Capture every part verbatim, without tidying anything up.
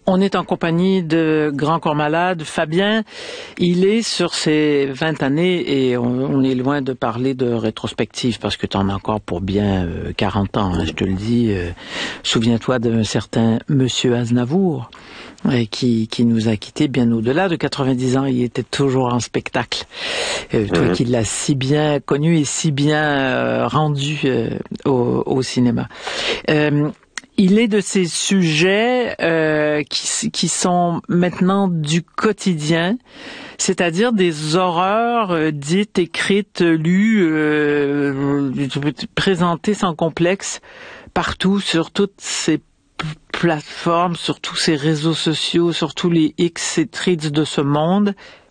On est en compagnie de Grand Corps Malade. Fabien, il est sur ses vingt années et on, on est loin de parler de rétrospective parce que tu en as encore pour bien euh, quarante ans, hein, je te le dis. Euh, souviens-toi d'un certain Monsieur Aznavour euh, qui, qui nous a quittés bien au-delà de quatre-vingt-dix ans. Il était toujours en spectacle. Euh, toi qui l'as si bien connu et si bien euh, rendu euh, au, au cinéma. Euh, Il est de ces sujets euh, qui, qui sont maintenant du quotidien, c'est-à-dire des horreurs euh, dites, écrites, lues, euh, présentées sans complexe partout sur toutes ces p- plateformes, sur tous ces réseaux sociaux, sur tous les X et Threads de ce monde.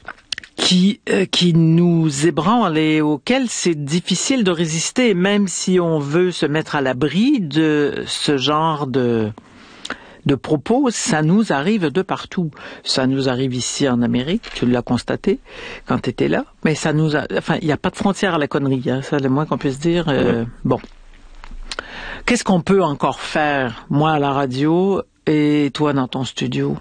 Qui, euh, qui nous ébranle et auquel c'est difficile de résister, même si on veut se mettre à l'abri de ce genre de, de propos, ça nous arrive de partout. Ça nous arrive ici en Amérique, tu l'as constaté quand tu étais là, mais ça nous a, enfin, il n'y a pas de frontière à la connerie, hein, ça, le moins qu'on puisse dire. Euh, bon. Qu'est-ce qu'on peut encore faire, moi à la radio et toi dans ton studio?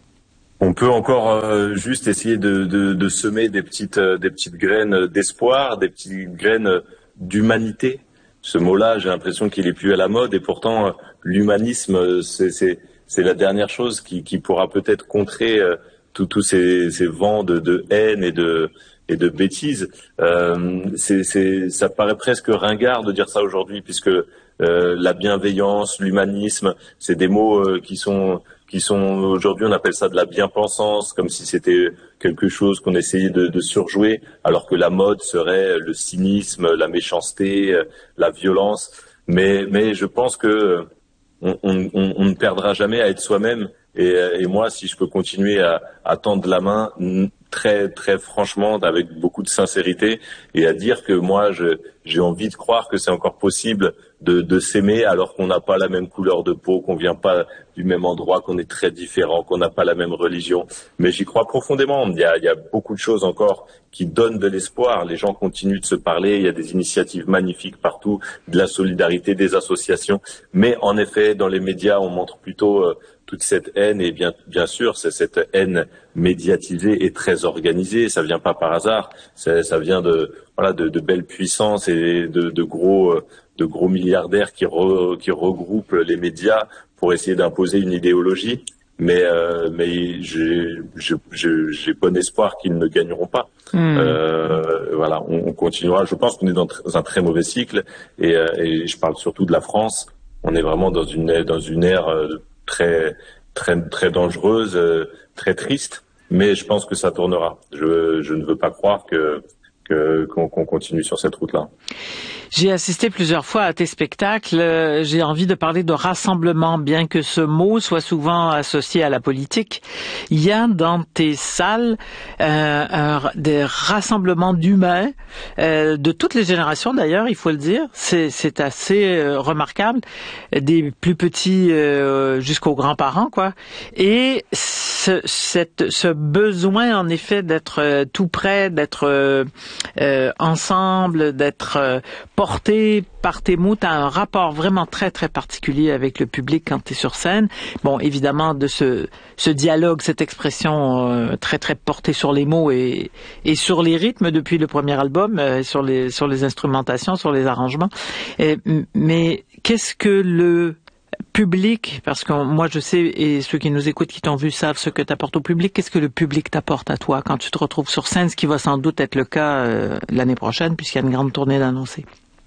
On peut encore euh, juste essayer de, de, de semer des petites, euh, des petites graines d'espoir, des petites graines d'humanité. Ce mot-là, j'ai l'impression qu'il est plus à la mode et pourtant euh, l'humanisme, c'est, c'est, c'est la dernière chose qui, qui pourra peut-être contrer euh, tous ces, ces vents de, de haine et de, et de bêtises. Euh, c'est, c'est, ça paraît presque ringard de dire ça aujourd'hui puisque euh, la bienveillance, l'humanisme, c'est des mots euh, qui sont qui sont aujourd'hui, on appelle ça de la bien-pensance, comme si c'était quelque chose qu'on essayait de, de surjouer, alors que la mode serait le cynisme, la méchanceté, la violence. Mais, mais je pense que on, on, on ne perdra jamais à être soi-même. Et, et moi, si je peux continuer à, à tendre la main très, très franchement, avec beaucoup de sincérité, et à dire que moi, je, j'ai envie de croire que c'est encore possible de, de s'aimer alors qu'on n'a pas la même couleur de peau, qu'on vient pas du même endroit, qu'on est très différent, qu'on n'a pas la même religion. Mais j'y crois profondément. Il y a, il y a beaucoup de choses encore qui donnent de l'espoir. Les gens continuent de se parler. Il y a des initiatives magnifiques partout, de la solidarité, des associations. Mais en effet, dans les médias, on montre plutôt euh, toute cette haine. Et bien, bien sûr, c'est cette haine médiatisée et très organisée. Ça vient pas par hasard. Ça, ça vient de, voilà, de, de belles puissances et de, de gros, euh, de gros milliardaires qui, re, qui regroupent les médias pour essayer d'imposer une idéologie, mais euh, mais j'ai j'ai j'ai bon espoir qu'ils ne gagneront pas. Mmh. Euh, voilà, on, on continuera. Je pense qu'on est dans un très mauvais cycle, et, et je parle surtout de la France. On est vraiment dans une dans une ère très très très dangereuse, très triste, mais je pense que ça tournera. Je je ne veux pas croire que que qu'on, qu'on continue sur cette route-là. J'ai assisté plusieurs fois à tes spectacles. J'ai envie de parler de rassemblement, bien que ce mot soit souvent associé à la politique. Il y a dans tes salles euh, un, des rassemblements d'humains, euh, de toutes les générations d'ailleurs, il faut le dire. C'est, c'est assez euh, remarquable, des plus petits euh, jusqu'aux grands-parents, quoi. Et ce, cette, ce besoin, en effet, d'être euh, tout près, d'être euh, euh, ensemble, d'être euh, porté par tes mots, tu as un rapport vraiment très, très particulier avec le public quand tu es sur scène. Bon, évidemment, de ce, ce dialogue, cette expression euh, très, très portée sur les mots et, et sur les rythmes depuis le premier album, euh, sur les, sur les instrumentations, sur les arrangements. Et, mais qu'est-ce que le public, parce que moi je sais, et ceux qui nous écoutent, qui t'ont vu, savent ce que tu apportes au public, qu'est-ce que le public t'apporte à toi quand tu te retrouves sur scène, ce qui va sans doute être le cas euh, l'année prochaine, puisqu'il y a une grande tournée d'annoncés?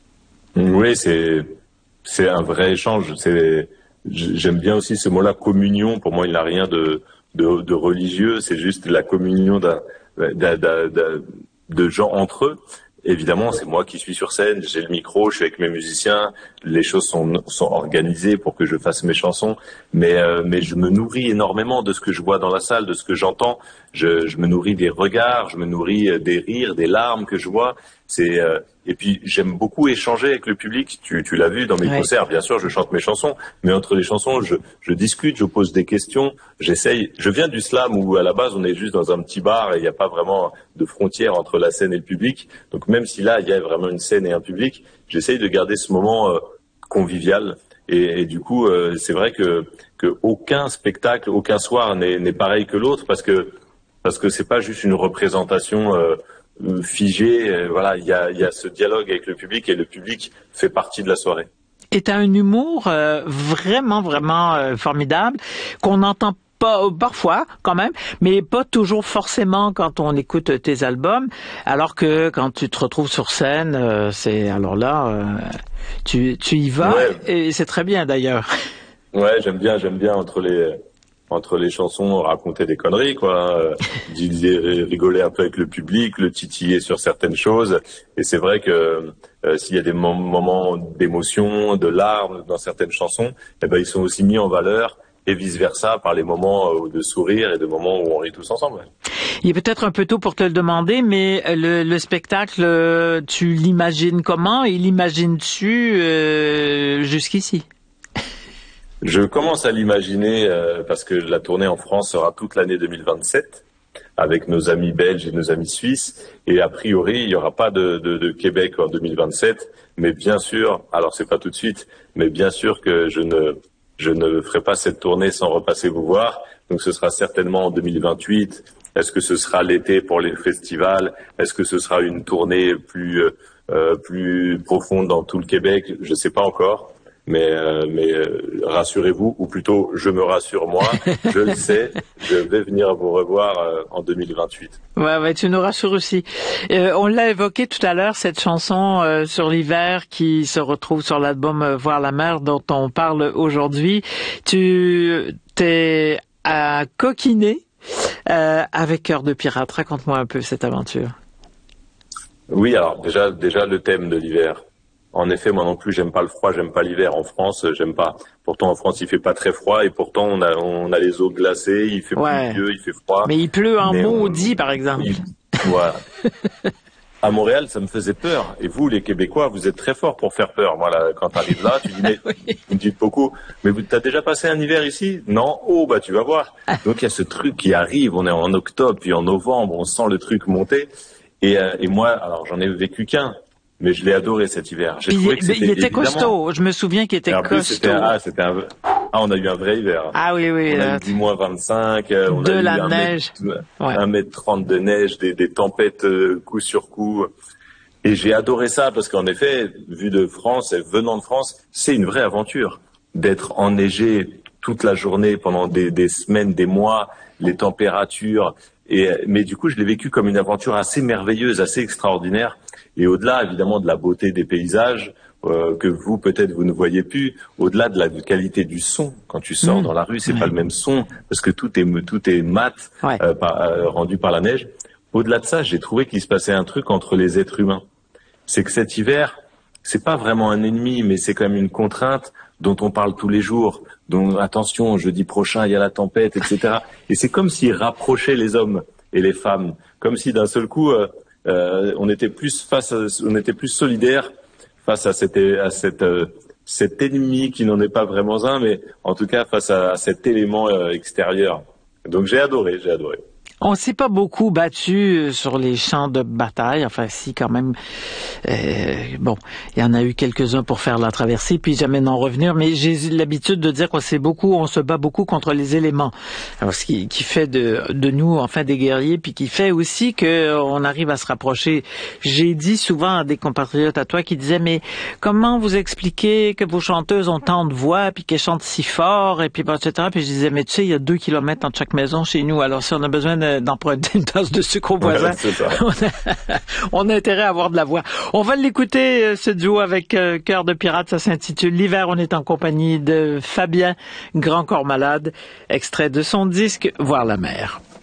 Oui, c'est c'est un vrai échange. C'est j'aime bien aussi ce mot-là, communion. Pour moi, il n'a rien de, de de religieux. C'est juste la communion d'un, d'un, d'un, d'un de gens entre eux. Évidemment, c'est moi qui suis sur scène, j'ai le micro, je suis avec mes musiciens, les choses sont, sont organisées pour que je fasse mes chansons, mais, euh, mais je me nourris énormément de ce que je vois dans la salle, de ce que j'entends. Je, je me nourris des regards, je me nourris des rires, des larmes que je vois. C'est euh, et puis j'aime beaucoup échanger avec le public. Tu, tu l'as vu dans mes ouais. concerts, bien sûr, je chante mes chansons, mais entre les chansons, je, je discute, je pose des questions, j'essaye. Je viens du slam où à la base on est juste dans un petit bar et il n'y a pas vraiment de frontière entre la scène et le public. Donc même si là il y a vraiment une scène et un public, j'essaye de garder ce moment euh, convivial. Et, et du coup, euh, c'est vrai que, que aucun spectacle, aucun soir n'est, n'est pareil que l'autre, parce que parce que c'est pas juste une représentation euh, figée. Euh, voilà, il y a, il y a ce dialogue avec le public, et le public fait partie de la soirée. Et t'as un humour euh, vraiment, vraiment euh, formidable, qu'on n'entend pas parfois quand même, mais pas toujours forcément quand on écoute tes albums, alors que quand tu te retrouves sur scène, euh, c'est alors là, euh, tu, tu y vas, ouais. Et c'est très bien d'ailleurs. Ouais, j'aime bien, j'aime bien entre les entre les chansons raconter des conneries, quoi, euh, rigoler un peu avec le public, le titiller sur certaines choses. Et c'est vrai que euh, s'il y a des mom- moments d'émotion, de larmes dans certaines chansons, eh ben ils sont aussi mis en valeur, et vice versa par les moments euh, de sourire et de moments où on rit tous ensemble. Il est peut-être un peu tôt pour te le demander, mais le, le spectacle, tu l'imagines comment et l'imagines-tu euh, jusqu'ici? Je commence à l'imaginer euh, parce que la tournée en France sera toute l'année deux mille vingt-sept avec nos amis belges et nos amis suisses, et a priori il n'y aura pas de, de, de Québec en deux mille vingt-sept, mais bien sûr, alors c'est pas tout de suite, mais bien sûr que je ne je ne ferai pas cette tournée sans repasser vous voir, donc ce sera certainement en deux mille vingt-huit. Est-ce que ce sera l'été pour les festivals? Est-ce que ce sera une tournée plus euh, plus profonde dans tout le Québec? Je sais pas encore. Mais, euh, mais euh, rassurez-vous, ou plutôt je me rassure moi, je le sais, je vais venir vous revoir euh, en deux mille vingt-huit. Ouais, ouais, tu nous rassures aussi. Euh, on l'a évoqué tout à l'heure, cette chanson euh, sur l'hiver qui se retrouve sur l'album euh, Voir la mer dont on parle aujourd'hui. Tu t'es à coquiner euh, avec Cœur de pirate. Raconte-moi un peu cette aventure. Oui, alors déjà, déjà le thème de l'hiver. En effet, moi non plus, j'aime pas le froid, j'aime pas l'hiver. En France, j'aime pas. Pourtant, en France, il fait pas très froid, et pourtant, on a, on a les eaux glacées, il fait ouais. pluvieux, il fait froid. Mais il pleut en maudit, on... par exemple. Il... Voilà. À Montréal, ça me faisait peur. Et vous, les Québécois, vous êtes très forts pour faire peur. Voilà, quand t'arrives là, tu dis, mais, oui. Vous me dites beaucoup, mais t'as déjà passé un hiver ici? Non? Oh, bah, tu vas voir. Donc, il y a ce truc qui arrive, on est en octobre, puis en novembre, on sent le truc monter. Et, euh, et moi, alors, j'en ai vécu qu'un. Mais je l'ai adoré cet hiver. J'ai il, trouvé que c'était, il était évidemment... costaud. Je me souviens qu'il était en plus, costaud. C'était, ah, c'était un... ah, on a eu un vrai hiver. Ah oui, oui. On là... a eu du moins vingt-cinq. On de a la eu un neige. Mètre, ouais. un mètre trente de neige, des, des tempêtes euh, coup sur coup. Et j'ai adoré ça parce qu'en effet, vu de France, et venant de France, c'est une vraie aventure d'être enneigé toute la journée pendant des, des semaines, des mois, les températures. Et, mais du coup, je l'ai vécu comme une aventure assez merveilleuse, assez extraordinaire. Et au-delà, évidemment, de la beauté des paysages, euh, que vous, peut-être, vous ne voyez plus, au-delà de la qualité du son, quand tu sors mmh. dans la rue, c'est ouais. pas le même son, parce que tout est, tout est mat, ouais. euh, par, euh, rendu par la neige. Au-delà de ça, j'ai trouvé qu'il se passait un truc entre les êtres humains. C'est que cet hiver, c'est pas vraiment un ennemi, mais c'est quand même une contrainte dont on parle tous les jours. Donc, attention, jeudi prochain, il y a la tempête, et cetera. Et c'est comme s'il rapprochait les hommes et les femmes. Comme si d'un seul coup, euh, Euh, on était plus face, à, on était plus solidaires face à cet, à cette, euh, cet ennemi qui n'en est pas vraiment un, mais en tout cas face à, à cet élément euh, extérieur. Donc j'ai adoré, j'ai adoré. On s'est pas beaucoup battu sur les champs de bataille, enfin si quand même. Euh, bon, il y en a eu quelques-uns pour faire la traversée, puis jamais n'en revenir. Mais j'ai l'habitude de dire qu'on s'est beaucoup, on se bat beaucoup contre les éléments. Alors ce qui, qui fait de, de nous enfin des guerriers, puis qui fait aussi que on arrive à se rapprocher. J'ai dit souvent à des compatriotes à toi qui disaient mais comment vous expliquez que vos chanteuses ont tant de voix, puis qu'elles chantent si fort, et puis et cetera. Puis je disais mais tu sais il y a deux kilomètres entre chaque maison chez nous. Alors si on a besoin de d'emprunter une tasse de sucre au voisin. Ouais, on, a, on a intérêt à avoir de la voix. On va l'écouter, ce duo avec euh, Cœur de pirate. Ça s'intitule L'hiver. On est en compagnie de Fabien Grand Corps Malade, extrait de son disque Voir la mer.